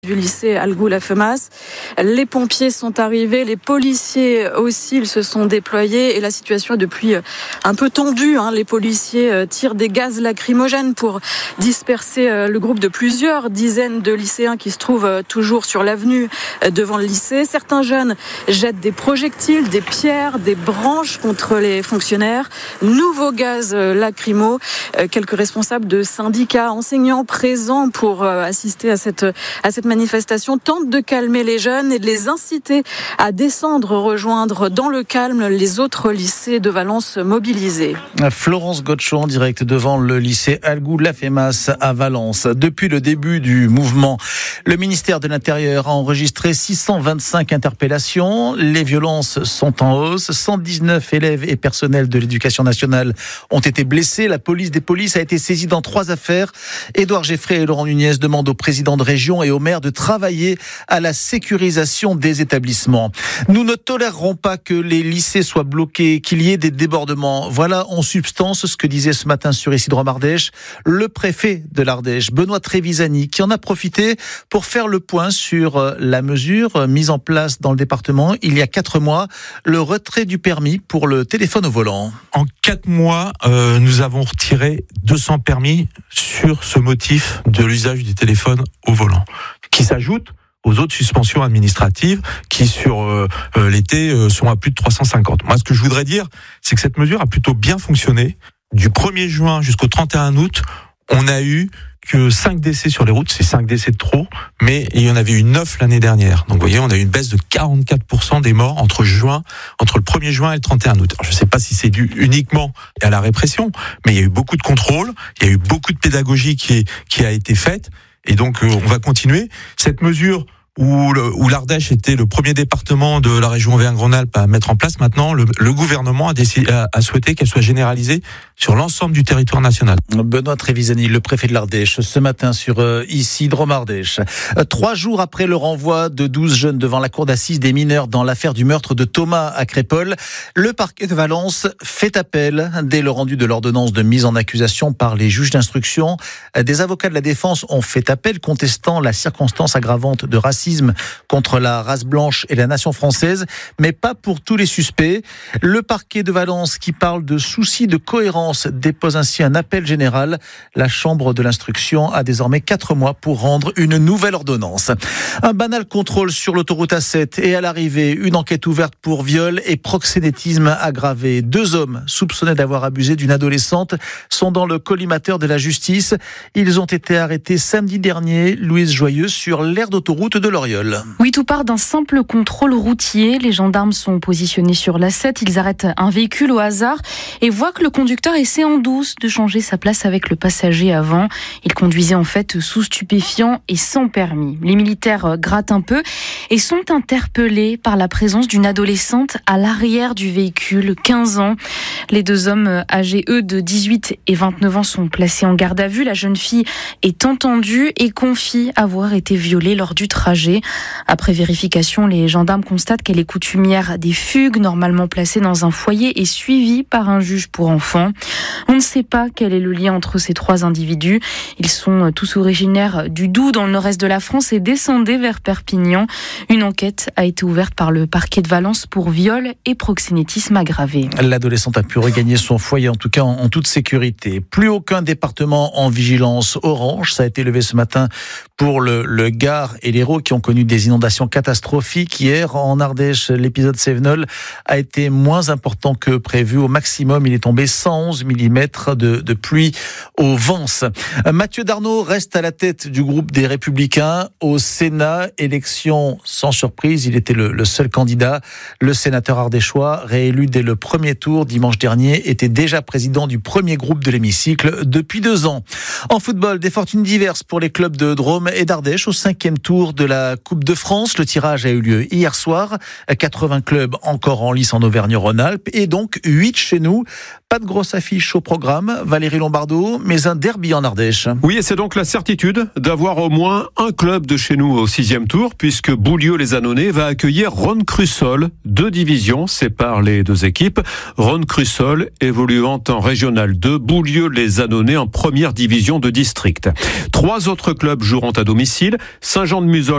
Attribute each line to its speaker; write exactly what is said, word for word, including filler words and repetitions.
Speaker 1: du lycée Algou-la-Femas. Les pompiers sont arrivés, les policiers aussi, ils se sont déployés et la situation est depuis un peu tendue. Hein. Les policiers tirent des gaz lacrymogènes pour disperser le groupe de plusieurs dizaines de lycéens qui se trouvent toujours sur l'avenue devant le lycée. Certains jeunes jettent des projectiles, des pierres, des branches contre les fonctionnaires. Nouveau gaz lacrymo. Quelques responsables de syndicats, enseignants présents pour assister à cette, à cette manifestation tentent de calmer les jeunes et de les inciter à descendre, rejoindre dans le calme les autres lycées de Valence mobilisés.
Speaker 2: Florence Gotcho en direct devant le lycée Algou-la-Femas à Valence. Depuis le début du mouvement, le ministère de l'Intérieur a enregistré six cent vingt-cinq interpellations. Les violences sont en hausse. cent dix-neuf élèves et personnels de l'éducation nationale ont été blessés. La police des polices a été saisie dans trois affaires. Édouard Geffray et Laurent Nunez demandent au président de région et au maire de travailler à la sécurisation des établissements. Nous ne tolérerons pas que les lycées soient bloqués, qu'il y ait des débordements. Voilà en substance ce que disait ce matin sur Isidore Mardèche le préfet de l'Ardèche, Benoît Trevisani, qui en a profité pour faire le point sur la mesure mise en place dans le département il y a quatre mois, le retrait du permis pour le téléphone au volant.
Speaker 3: En quatre mois, euh, nous avons retiré deux cents permis sur ce motif de l'usage du téléphone au volant, qui s'ajoute aux autres suspensions administratives qui, sur euh, l'été, euh, sont à plus de trois cent cinquante. Moi, ce que je voudrais dire, c'est que cette mesure a plutôt bien fonctionné. Du premier juin jusqu'au trente et un août, on a eu que cinq décès sur les routes, c'est cinq décès de trop, mais il y en avait eu neuf l'année dernière. Donc vous voyez, on a eu une baisse de quarante-quatre pour cent des morts entre juin, entre le premier juin et le trente et un août. Alors je ne sais pas si c'est dû uniquement à la répression, mais il y a eu beaucoup de contrôles, il y a eu beaucoup de pédagogie qui, est, qui a été faite, et donc euh, on va continuer. Cette mesure où, le, où l'Ardèche était le premier département de la région Auvergne-Rhône-Alpes à mettre en place, maintenant le, le gouvernement a, décidé, a, a souhaité qu'elle soit généralisée sur l'ensemble du territoire national.
Speaker 2: Benoît Trevisani, le préfet de l'Ardèche, ce matin sur euh, Isidore Mardèche. Euh, trois jours après le renvoi de douze jeunes devant la cour d'assises des mineurs dans l'affaire du meurtre de Thomas à Crépol, le parquet de Valence fait appel dès le rendu de l'ordonnance de mise en accusation par les juges d'instruction. Des avocats de la défense ont fait appel contestant la circonstance aggravante de racisme contre la race blanche et la nation française, mais pas pour tous les suspects. Le parquet de Valence, qui parle de souci de cohérence, dépose ainsi un appel général. La chambre de l'instruction a désormais quatre mois pour rendre une nouvelle ordonnance. Un banal contrôle sur l'autoroute A sept et à l'arrivée, une enquête ouverte pour viol et proxénétisme aggravé. Deux hommes soupçonnés d'avoir abusé d'une adolescente sont dans le collimateur de la justice. Ils ont été arrêtés samedi dernier, Louise Joyeux, sur l'aire d'autoroute de Loriol.
Speaker 4: Oui, tout part d'un simple contrôle routier. Les gendarmes sont positionnés sur l'A sept. Ils arrêtent un véhicule au hasard et voient que le conducteur essaie en douce de changer sa place avec le passager avant. Il conduisait en fait sous stupéfiant et sans permis. Les militaires grattent un peu et sont interpellés par la présence d'une adolescente à l'arrière du véhicule, quinze ans. Les deux hommes âgés, eux, de dix-huit et vingt-neuf ans, sont placés en garde à vue. La jeune fille est entendue et confie avoir été violée lors du trajet. Après vérification, les gendarmes constatent qu'elle est coutumière des fugues, normalement placée dans un foyer et suivie par un juge pour enfants. On ne sait pas quel est le lien entre ces trois individus. Ils sont tous originaires du Doubs, dans le nord-est de la France, et descendaient vers Perpignan. Une enquête a été ouverte par le parquet de Valence pour viol et proxénétisme aggravé.
Speaker 2: L'adolescente a pu regagner son foyer, en tout cas en, en toute sécurité. Plus aucun département en vigilance orange. Ça a été levé ce matin pour le, le Gard et l'Hérault, qui ont connu des inondations catastrophiques. Hier, en Ardèche, l'épisode Sévenol a été moins important que prévu. Au maximum, il est tombé cent onze millimètres de, de pluie au Vence. Mathieu Darnaud reste à la tête du groupe des Républicains au Sénat. Élection sans surprise, il était le, le seul candidat. Le sénateur ardéchois, réélu dès le premier tour dimanche dernier, était déjà président du premier groupe de l'hémicycle depuis deux ans. En football, des fortunes diverses pour les clubs de Drôme et d'Ardèche au cinquième tour de la Coupe de France. Le tirage a eu lieu hier soir. quatre-vingts clubs encore en lice en Auvergne-Rhône-Alpes et donc huit chez nous. Pas de grosse affiche au programme, Valérie Lombardo, mais un derby en Ardèche.
Speaker 5: Oui, et c'est donc la certitude d'avoir au moins un club de chez nous au sixième tour, puisque Boulieu-les-Annonais va accueillir Rhône-Crussol. Deux divisions séparent les deux équipes. Rhône-Crussol évoluant en Régional deux, Boulieu-les-Annonais en première division de district. Trois autres clubs joueront à domicile. Saint-Jean-de-Muzols